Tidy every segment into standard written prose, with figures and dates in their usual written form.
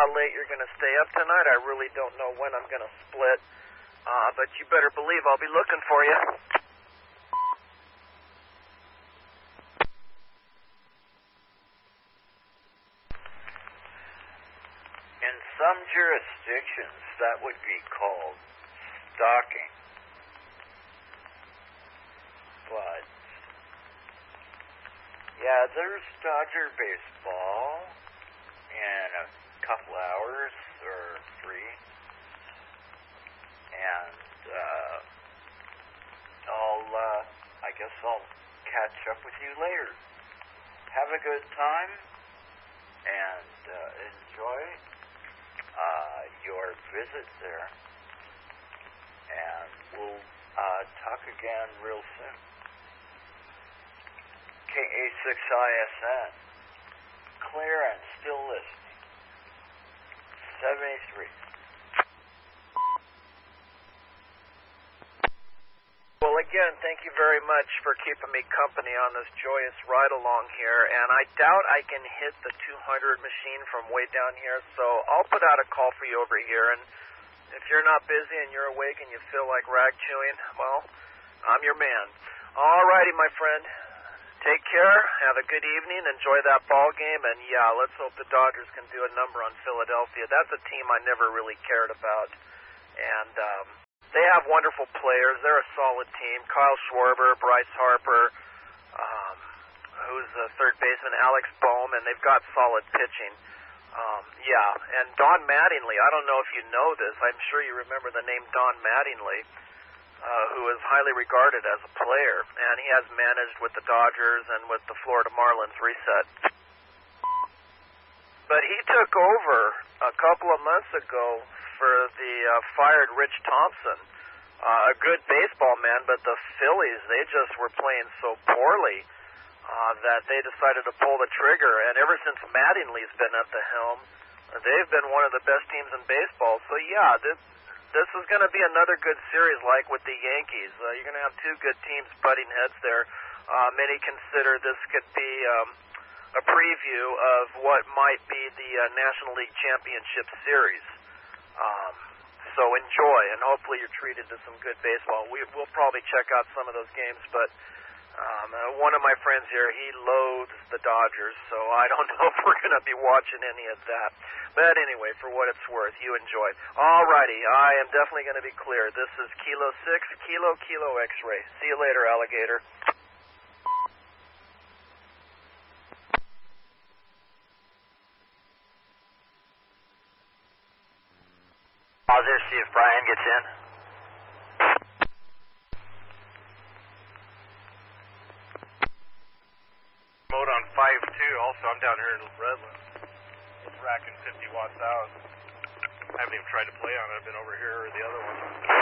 how late you're going to stay up tonight. I really don't know when I'm going to split. But you better believe I'll be looking for you. In some jurisdictions, that would be called stalking. But, yeah, there's Dodger baseball in a couple hours or 3. And, I guess I'll catch up with you later. Have a good time and enjoy your visit there. And we'll talk again real soon. KA6ISN. Clear and still listening. 73. Well, again, thank you very much for keeping me company on this joyous ride along here, and I doubt I can hit the 200 machine from way down here, so I'll put out a call for you over here, and if you're not busy and you're awake and you feel like rag chewing, well, I'm your man. All righty, my friend. Take care. Have a good evening. Enjoy that ball game, and yeah, let's hope the Dodgers can do a number on Philadelphia. That's a team I never really cared about, and they have wonderful players. They're a solid team. Kyle Schwarber, Bryce Harper, who's the third baseman, Alex Bohm, and they've got solid pitching. Yeah, and Don Mattingly, I don't know if you know this. I'm sure you remember the name Don Mattingly, who is highly regarded as a player, and he has managed with the Dodgers and with the Florida Marlins reset. But he took over a couple of months ago for the fired Rich Thompson, a good baseball man, but the Phillies, they just were playing so poorly that they decided to pull the trigger, and ever since Mattingly's been at the helm, they've been one of the best teams in baseball. So yeah, this is going to be another good series like with the Yankees. You're going to have two good teams butting heads there. Many consider this could be a preview of what might be the National League Championship Series. So enjoy, and hopefully you're treated to some good baseball. We'll probably check out some of those games, but one of my friends here, he loathes the Dodgers, so I don't know if we're going to be watching any of that. But anyway, for what it's worth, you enjoy. All righty, I am definitely going to be clear. This is Kilo 6, Kilo X-Ray. See you later, alligator. Pause there, see if Brian gets in. Mode on 5.2. Also, I'm down here in Redlands. It's racking 50 watts out. I haven't even tried to play on it. I've been over here or the other one.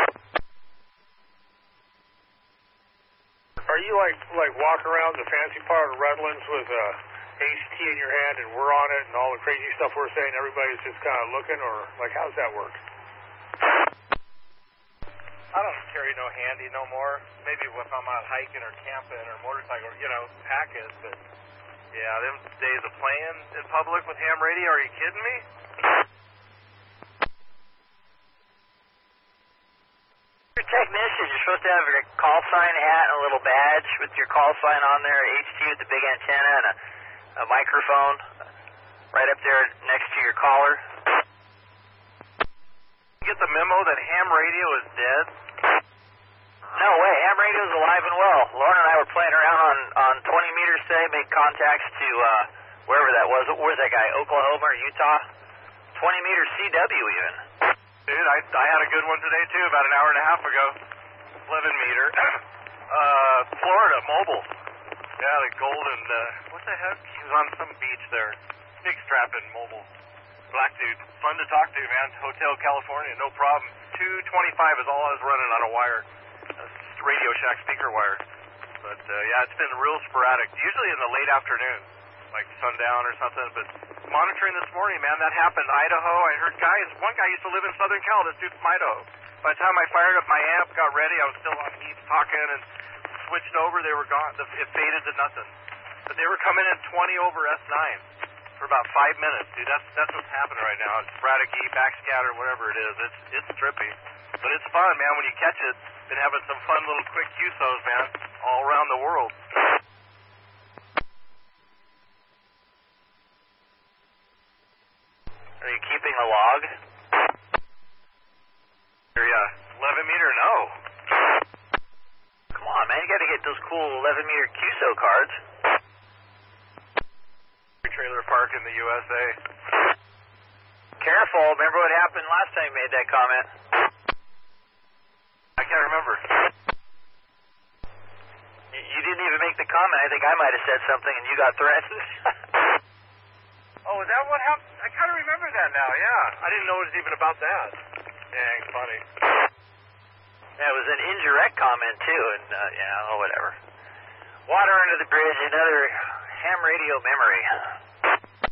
Are you like walking around the fancy part of Redlands with Ace T in your hand and we're on it and all the crazy stuff we're saying, everybody's just kind of looking, or like how's that work? I don't carry no handy no more. Maybe if I'm out hiking or camping or motorcycle, pack it. But yeah, them days of playing in public with ham radio, are you kidding me? Your technician, you're supposed to have a call sign hat and a little badge with your call sign on there, HT with the big antenna and a microphone right up there next to your collar. Get the memo that ham radio is dead? No way, ham radio's alive and well. Lauren and I were playing around on 20 meters today, made contacts to wherever that was. Where's that guy, Oklahoma or Utah? 20 meters CW even. Dude, I had a good one today too, about an hour and a half ago. 11 meter. Florida, mobile. Yeah, the golden, what the heck? He was on some beach there. Big strapping mobile. Black dude, fun to talk to, man. Hotel California, no problem. 225 is all I was running on a wire. Radio Shack speaker wire. But yeah, it's been real sporadic. Usually in the late afternoon, like sundown or something. But monitoring this morning, man, that happened. Idaho, I heard guys, one guy used to live in Southern Cal, this dude from Idaho. By the time I fired up my amp, got ready, I was still on Heath talking and switched over, they were gone. It faded to nothing. But they were coming in 20 over S9 for for about 5 minutes, dude. That's what's happening right now. It's sporadic backscatter, whatever it is. It's trippy, but it's fun, man. When you catch it, been having some fun little quick QSOs, man, all around the world. Are you keeping a log? Yeah, 11 meter, no. Come on, man. You got to get those cool 11-meter QSO cards. Trailer park in the USA. Careful. Remember what happened last time you made that comment? I can't remember. You didn't even make the comment. I think I might have said something and you got threatened. Oh, is that what happened? I kind of remember that now, yeah. I didn't know it was even about that. Dang, funny. Yeah, it was an indirect comment, too, and, whatever. Water under the bridge, another ham radio memory.